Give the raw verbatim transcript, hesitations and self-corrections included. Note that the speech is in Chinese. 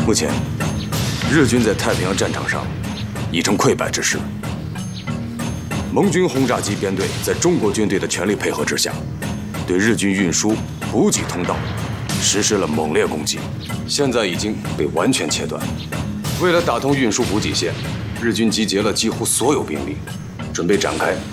目前，日军在太平洋战场上已成溃败之势。盟军轰炸机编队在中国军队的全力配合之下，对日军运输补给通道实施了猛烈攻击，现在已经被完全切断。为了打通运输补给线，日军集结了几乎所有兵力，准备展开